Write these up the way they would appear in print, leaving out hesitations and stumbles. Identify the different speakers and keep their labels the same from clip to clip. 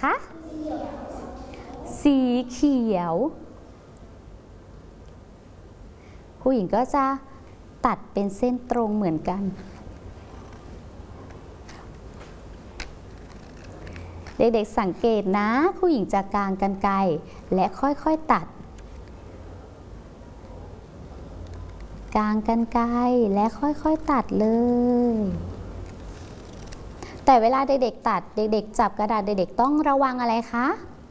Speaker 1: คะสีเขียวครูหญิงก็จะตัดเป็นเส้นตรงเหมือนกันเด็กๆสังเกตนะครูหญิงจะกางกรรไกรและค่อยๆตัดกางกรรไกรและค่อยๆตัดเลยแต่เวลาเด็กๆตัดเด็กๆจับกระดาษเด็กๆต้องระวังอะไรคะ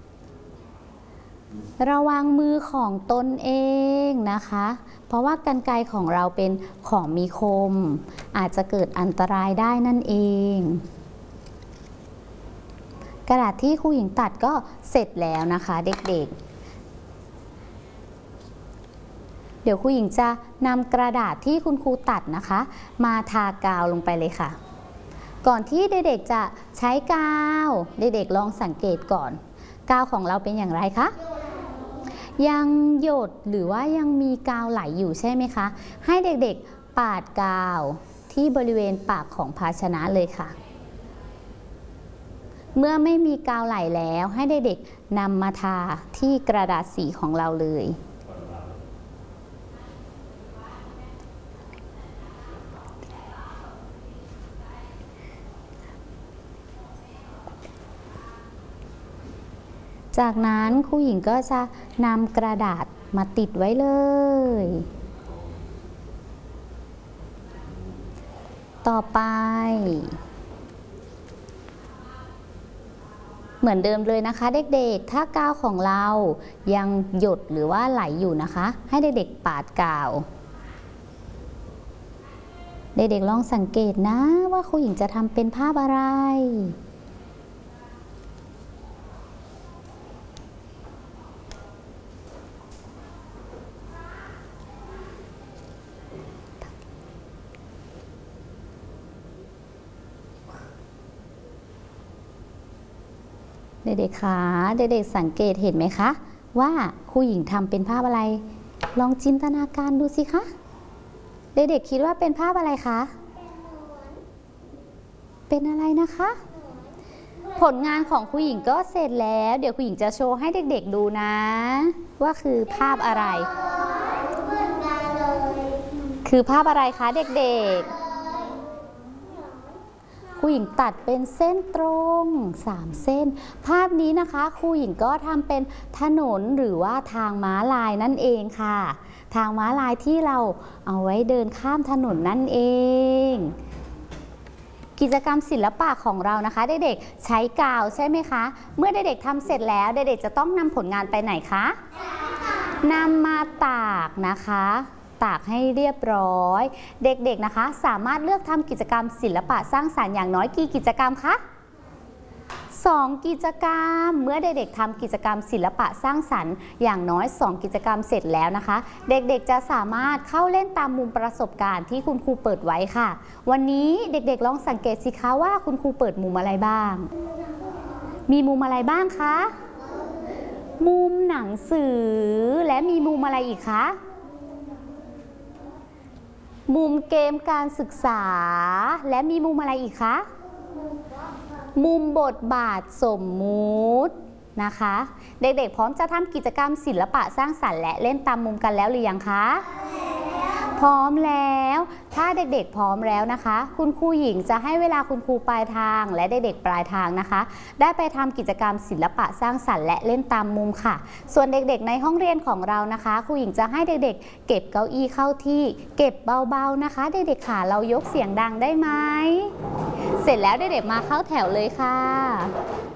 Speaker 1: ระวังมือของตนเองนะคะเพราะว่ากรรไกรของเราเป็นของมีคมอาจจะเกิดอันตรายได้นั่นเองกระดาษที่ครูหญิงตัดก็เสร็จแล้วนะคะเด็กๆเดี๋ยวครูหญิงจะนำกระดาษที่คุณครูตัดนะคะมาทากาวลงไปเลยค่ะก่อนที่เด็กๆจะใช้กาวเด็กๆลองสังเกตก่อนกาวของเราเป็นอย่างไรคะยังหยดหรือว่ายังมีกาวไหลอยู่ใช่ไหมคะให้เด็กๆปาดกาวที่บริเวณปากของภาชนะเลยค่ะเมื่อไม่มีกาวไหลแล้วให้เด็กๆนำมาทาที่กระดาษสีของเราเลยจากนั้นครูหญิงก็จะนำกระดาษมาติดไว้เลยต่อไปเหมือนเดิมเลยนะคะเด็กๆถ้ากาวของเรายังหยดหรือว่าไหลอยู่นะคะให้เด็กๆปาดกาวเด็กๆลองสังเกตนะว่าครูหญิงจะทำเป็นภาพอะไรเด็กๆคะเด็กๆสังเกตเห็นไหมคะว่าครูหญิงทำเป็นภาพอะไรลองจินตนาการดูสิคะเด็กๆคิดว่าเป็นภาพอะไรคะเป็นอะไรนะคะผลงานของครูหญิงก็เสร็จแล้วเดี๋ยวครูหญิงจะโชว์ให้เด็กๆดูนะว่าคือภาพอะไรคือภาพอะไรคะเด็กๆครูหญิงตัดเป็นเส้นตรง3เส้นภาพนี้นะคะครูหญิงก็ทำเป็นถนนหรือว่าทางม้าลายนั่นเองค่ะทางม้าลายที่เราเอาไว้เดินข้ามถนนนั่นเองกิจกรรมศิลปะของเรานะคะเด็กๆใช้กาวใช่ไหมคะเมื่อเด็กๆทำเสร็จแล้วเด็กๆจะต้องนำผลงานไปไหนคะนำมาตากนะคะตากให้เรียบร้อยเด็กๆนะคะสามารถเลือกทำกิจกรรมศิลปะสร้างสรรค์อย่างน้อยกี่กิจกรรมคะ2กิจกรรมเมื่อเด็กๆทำกิจกรรมศิลปะสร้างสรรค์อย่างน้อย2กิจกรรมเสร็จแล้วนะคะเด็กๆจะสามารถเข้าเล่นตามมุมประสบการณ์ที่คุณครูเปิดไว้ค่ะวันนี้เด็กๆลองสังเกตสิคะว่าคุณครูเปิดมุมอะไรบ้างมีมุมอะไรบ้างคะมุมหนังสือและมีมุมอะไรอีกคะมุมเกมการศึกษาและมีมุมอะไรอีกคะมุมบทบาทสมมุตินะคะเด็กๆพร้อมจะทำกิจกรรมศิลปะสร้างสรรค์และเล่นตามมุมกันแล้วหรือยังคะพร้อมแล้วถ้าเด็กๆพร้อมแล้วนะคะคุณครูหญิงจะให้เวลาคุณครูปลายทางและเด็กๆปลายทางนะคะได้ไปทำกิจกรรมศิลปะสร้างสรรค์และเล่นตามมุมค่ะส่วนเด็กๆในห้องเรียนของเรานะคะครูหญิงจะให้เด็กๆเก็บเก้าอี้เข้าที่เก็บเบาๆนะคะเด็กๆค่ะเรายกเสียงดังได้ไหมเสร็จแล้วเด็กๆมาเข้าแถวเลยค่ะ